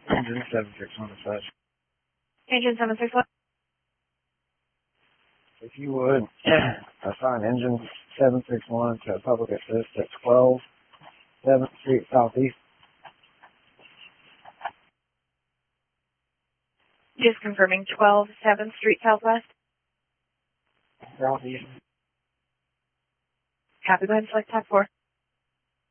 Engine 761 dispatch. Engine 761. If you would, assign engine 761 to public assist at 12 7th Street Southeast. Just confirming 12 7th Street Southwest. Southeast. Copy, go ahead and select tab 4.